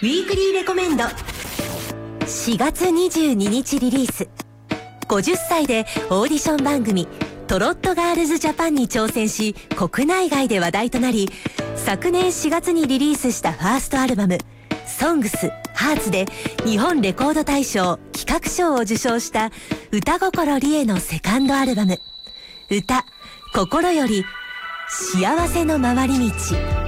ウィークリーレコメンド。 4月22日リリース。50歳でオーディション番組トロットガールズジャパンに挑戦し、国内外で話題となり、昨年4月にリリースしたファーストアルバムソングスハーツで日本レコード大賞企画賞を受賞した歌心理恵のセカンドアルバム歌心より幸せの回り道。